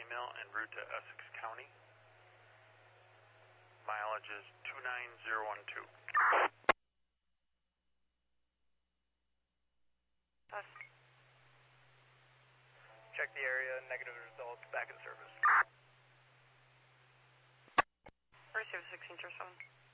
female en route to Essex County. Mileage is 29012. Check the area, negative results, back in service. Receive 16 or 7.